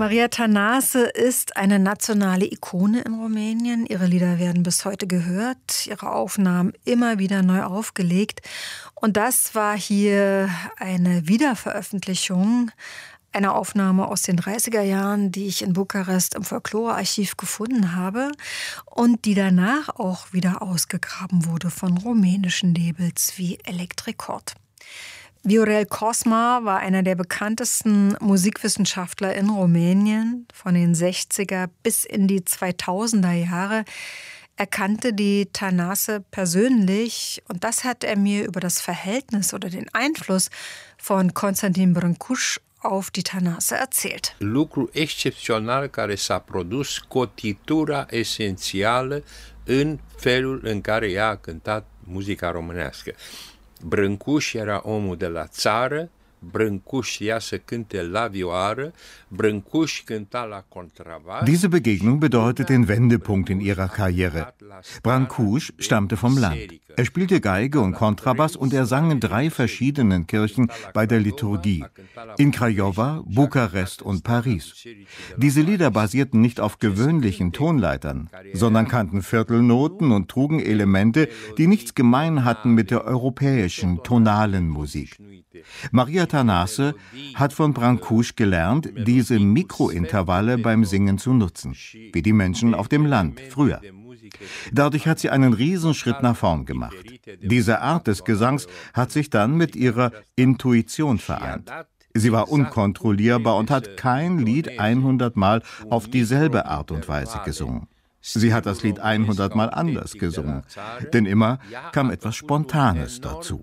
Maria Tănase ist eine nationale Ikone in Rumänien. Ihre Lieder werden bis heute gehört, ihre Aufnahmen immer wieder neu aufgelegt. Und das war hier eine Wiederveröffentlichung, eine Aufnahme aus den 30er Jahren, die ich in Bukarest im Folklorearchiv gefunden habe und die danach auch wieder ausgegraben wurde von rumänischen Labels wie Electricord. Viorel Cosma war einer der bekanntesten Musikwissenschaftler in Rumänien von den 60er bis in die 2000er Jahre. Er kannte die Tănase persönlich und das hat er mir über das Verhältnis oder den Einfluss von Constantin Brâncuș auf die Tănase erzählt. Lucru excepțional care s-a produs, cotitura esențială în felul în care ea a cântat muzica românească. Brâncuș era omul de la țară, Brâncuș ia să cânte la vioară, Brâncuș cânta la contrabass. Diese Begegnung bedeutet den Wendepunkt in ihrer Karriere. Brâncuș stammte vom Land. Er spielte Geige und Kontrabass und er sang in 3 verschiedenen Kirchen bei der Liturgie. In Craiova, Bukarest und Paris. Diese Lieder basierten nicht auf gewöhnlichen Tonleitern, sondern kannten Viertelnoten und trugen Elemente, die nichts gemein hatten mit der europäischen tonalen Musik. Maria Tănase hat von Brâncuș gelernt, diese Mikrointervalle beim Singen zu nutzen, wie die Menschen auf dem Land früher. Dadurch hat sie einen Riesenschritt nach vorn gemacht. Diese Art des Gesangs hat sich dann mit ihrer Intuition vereint. Sie war unkontrollierbar und hat kein Lied 100 Mal auf dieselbe Art und Weise gesungen. Sie hat das Lied 100 Mal anders gesungen, denn immer kam etwas Spontanes dazu.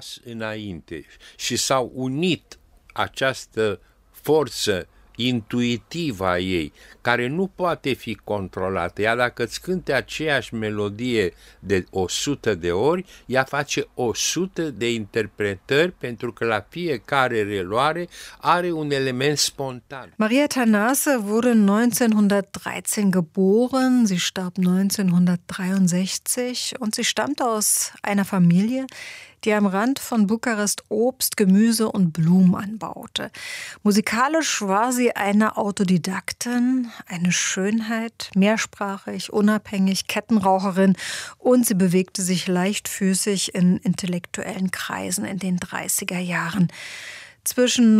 Și s-au unit această forță intuitivă a ei, care nu poate fi controlată. Ea dacă îți cânte aceeași melodie de 100 de ori, ea face 100 de interpretări, pentru că la fiecare reluare are un element spontan. Maria Tănase wurde 1913 geboren, sie starb 1963 und sie stammt aus einer Familie, die am Rand von Bukarest Obst, Gemüse und Blumen anbaute. Musikalisch war sie eine Autodidaktin, eine Schönheit, mehrsprachig, unabhängig, Kettenraucherin und sie bewegte sich leichtfüßig in intellektuellen Kreisen in den 30er Jahren. Zwischen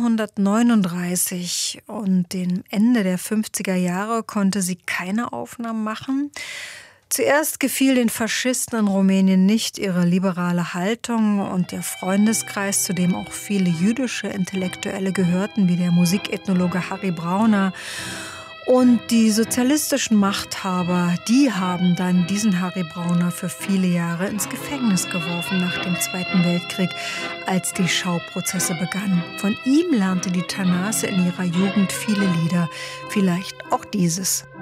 1939 und dem Ende der 50er Jahre konnte sie keine Aufnahmen machen. Zuerst gefiel den Faschisten in Rumänien nicht ihre liberale Haltung und der Freundeskreis, zu dem auch viele jüdische Intellektuelle gehörten, wie der Musikethnologe Harry Brauner. Und die sozialistischen Machthaber, die haben dann diesen Harry Brauner für viele Jahre ins Gefängnis geworfen nach dem Zweiten Weltkrieg, als die Schauprozesse begannen. Von ihm lernte die Tănase in ihrer Jugend viele Lieder, vielleicht auch dieses.